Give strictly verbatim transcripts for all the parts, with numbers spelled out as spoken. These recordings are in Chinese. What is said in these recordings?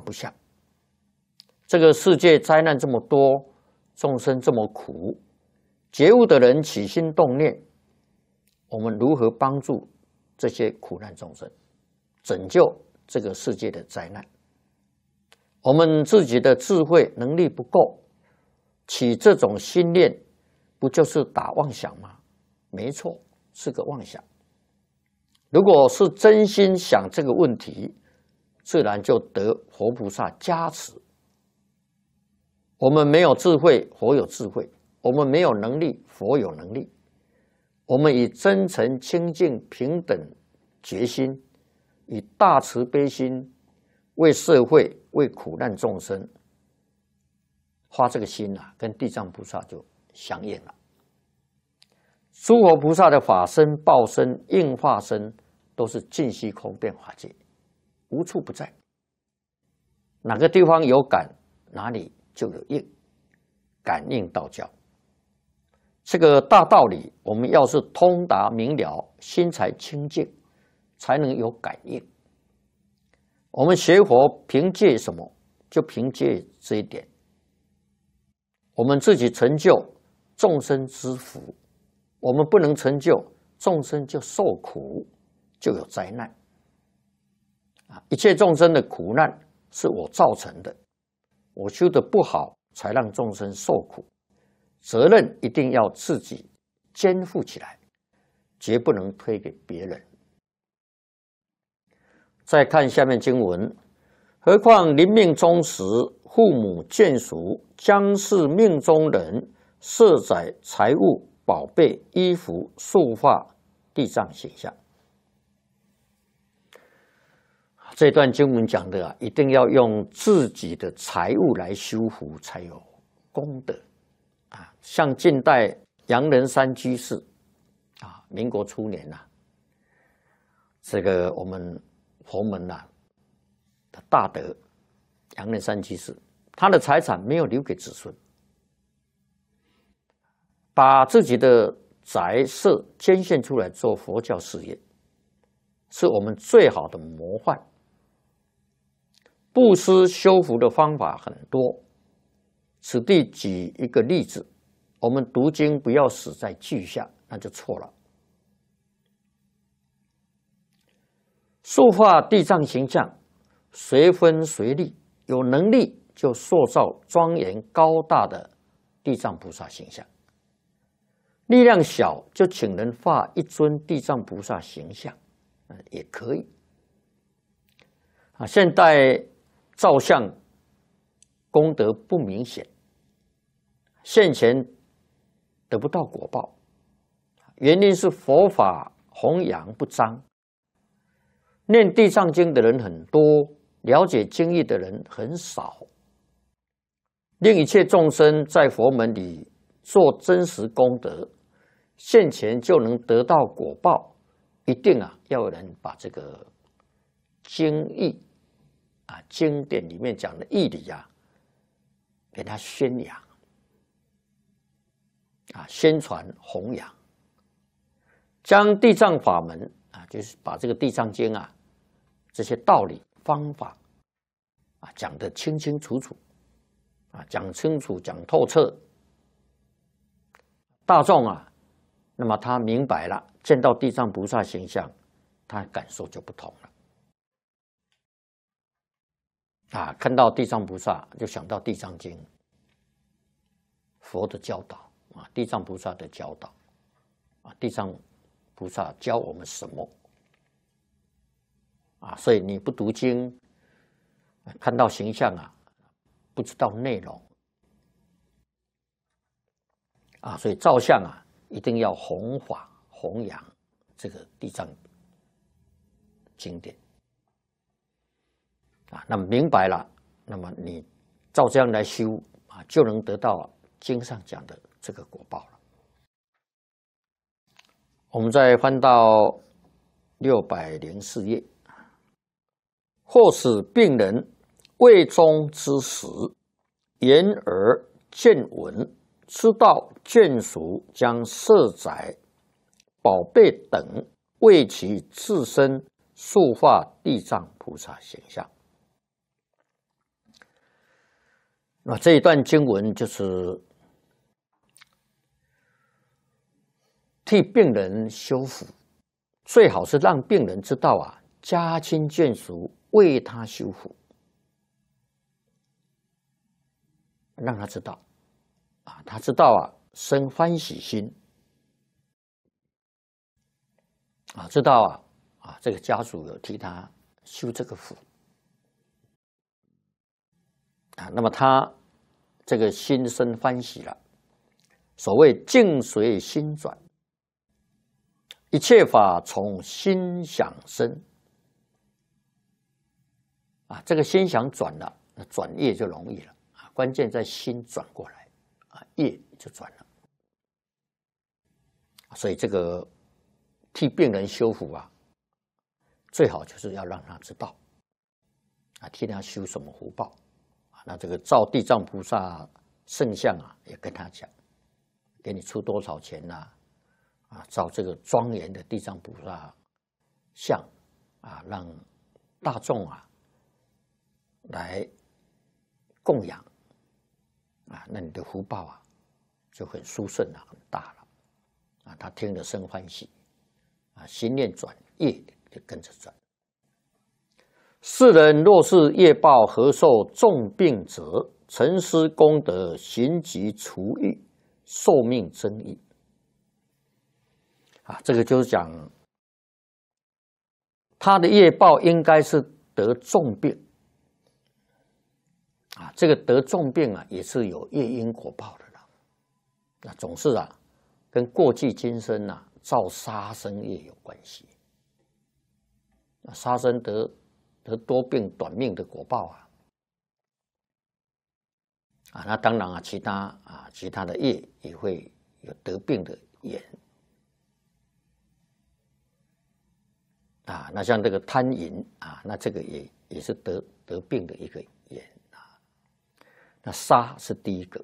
不下。这个世界灾难这么多，众生这么苦，觉悟的人起心动念，我们如何帮助这些苦难众生，拯救这个世界的灾难？我们自己的智慧能力不够，起这种心念，不就是打妄想吗？没错，是个妄想。如果是真心想这个问题，自然就得佛菩萨加持。我们没有智慧，佛有智慧；我们没有能力，佛有能力。我们以真诚、清净、平等决心，以大慈悲心，为社会、为苦难众生花这个心啊，跟地藏菩萨就相应了。诸佛菩萨的法身、报身、应化身，都是尽虚空变法界，无处不在。哪个地方有感，哪里就有应，感应道教。这个大道理，我们要是通达明了，心才清净，才能有感应。我们学佛凭借什么？就凭借这一点。我们自己成就众生之福，我们不能成就，众生就受苦，就有灾难。啊，一切众生的苦难是我造成的，我修得不好，才让众生受苦。责任一定要自己肩负起来，绝不能推给别人。再看下面经文，何况临命终时，父母眷属将是命中人，设载财物、宝贝、衣服、束发、地藏形象。这段经文讲的啊，一定要用自己的财物来修福，才有功德啊。像近代杨仁山居士啊，民国初年呐、啊，这个我们佛门呐、啊、的大德杨仁山居士，他的财产没有留给子孙，把自己的宅舍捐献出来做佛教事业，是我们最好的模范。布施修福的方法很多，此地举一个例子：我们读经不要死在句下，那就错了。塑化地藏形象，随分随力，有能力就塑造庄严高大的地藏菩萨形象；力量小，就请人画一尊地藏菩萨形象，也可以。啊，现代照相功德不明显，现前得不到果报，原因是佛法弘扬不彰，念地藏经的人很多，了解经义的人很少。令一切众生在佛门里做真实功德，现前就能得到果报，一定啊要有人把这个经义啊，经典里面讲的义理啊，给他宣扬啊，宣传弘扬，将地藏法门啊，就是把这个地藏经啊，这些道理方法啊讲得清清楚楚啊，讲清楚讲透彻，大众啊，那么他明白了，见到地藏菩萨形象，他感受就不同了。啊，看到地藏菩萨就想到地藏经，佛的教导啊，地藏菩萨的教导啊，地藏菩萨教我们什么啊？所以你不读经，看到形象啊，不知道内容啊，所以照相啊，一定要弘法弘扬这个地藏经典。啊，那么明白了，那么你照这样来修啊，就能得到经上讲的这个果报了。我们再翻到六百零四页，或使病人未终之时，言而见闻，知道眷属将设载宝贝等，为其自身塑化地藏菩萨形象。 那这一段经文就是替病人修福，最好是让病人知道啊，家亲眷属为他修福，让他知道啊，他知道啊，生欢喜心啊，知道啊啊，这个家属有替他修这个福啊，那么他这个心生欢喜了。所谓境随心转，一切法从心想生啊，这个心想转了，那转业就容易了啊，关键在心转过来啊，业就转了。所以这个替病人修福啊，最好就是要让他知道啊，替他修什么福报啊。那这个照地藏菩萨圣像啊，也跟他讲，给你出多少钱呐、啊？啊，照这个庄严的地藏菩萨像啊，让大众啊来供养啊，那你的福报啊就很殊胜了，很大了啊。他听了生欢喜啊，心念转，业就跟着转。世人若是业报何受重病者，沉思功德，行疾除欲，寿命增益。啊，这个就是讲他的业报应该是得重病啊，这个得重病啊也是有业因果报的啦。那总是啊跟过去今生啊造杀生业有关系。那杀生得得多病短命的果报啊，啊，那当然啊，其他啊其他的业也会有得病的缘啊。那像这个贪淫啊，那这个也也是得得病的一个缘啊。那杀是第一个，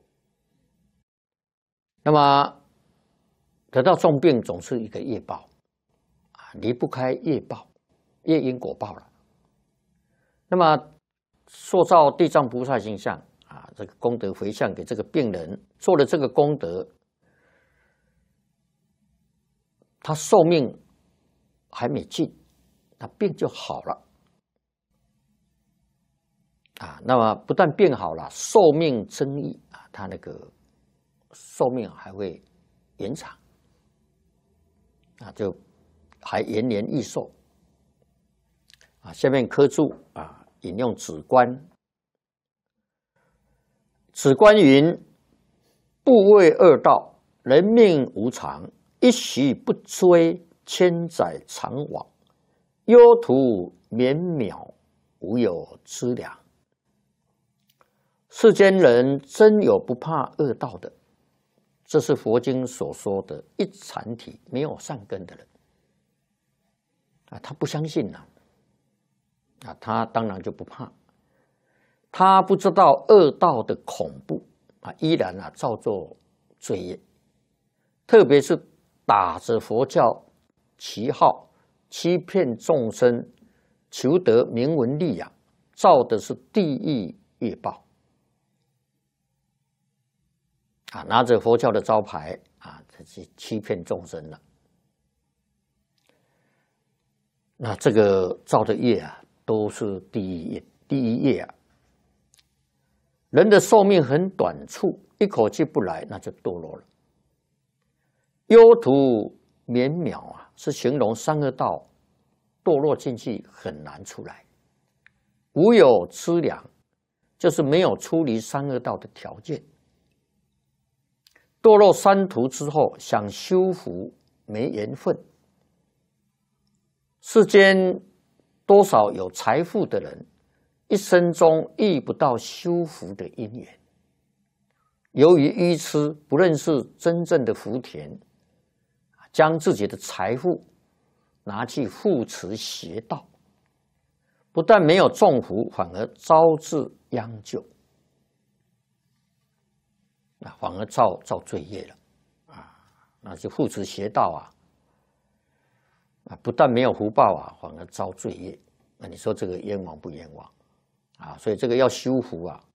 那么得到重病总是一个业报啊，离不开业报，业因果报了。那么塑造地藏菩萨形象啊，这个功德回向给这个病人，做了这个功德，他寿命还没尽，那病就好了啊。那么不但病好了，寿命增益啊，他那个寿命还会延长啊，就还延年益寿啊。下面科注啊。引用止观，止观云：不为恶道，人命无常，一息不追，千载常往，忧途绵渺，无有资粮。世间人真有不怕恶道的，这是佛经所说的一禅体，没有善根的人啊，他不相信呐、啊。啊，他当然就不怕，他不知道恶道的恐怖啊，依然啊照做罪业，特别是打着佛教旗号欺骗众生，求得名闻利养，造的是地狱业报啊，拿着佛教的招牌啊，去欺骗众生了。那这个造的业啊，都是第一业，第一业啊。人的寿命很短促，一口气不来，那就堕落了。忧途绵渺啊，是形容三恶道堕落进去很难出来。无有资粮，就是没有出离三恶道的条件。堕落三途之后，想修福没缘分。世间多少有财富的人，一生中遇不到修福的因缘，由于愚痴，不认识真正的福田，将自己的财富拿去护持邪道，不但没有种福，反而招致殃咎，啊，反而造造罪业了，啊，那就护持邪道啊。啊，不但没有福报啊，反而遭罪业。那你说这个冤枉不冤枉啊？所以这个要修福啊，